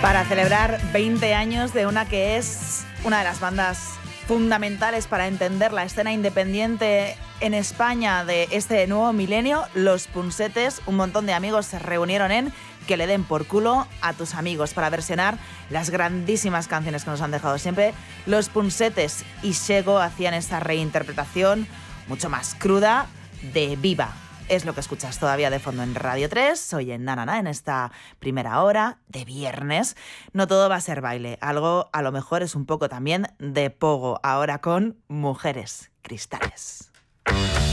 Para celebrar 20 años de una que es una de las bandas fundamentales para entender la escena independiente en España de este nuevo milenio, Los Punsetes, un montón de amigos se reunieron en Que le den por culo a tus amigos para versionar las grandísimas canciones que nos han dejado siempre. Los Punsetes y Shego hacían esta reinterpretación mucho más cruda de Viva. Es lo que escuchas todavía de fondo en Radio 3. Soy en Nanana en esta primera hora de viernes. No todo va a ser baile. Algo a lo mejor es un poco también de pogo. Ahora con Mujeres Cristales.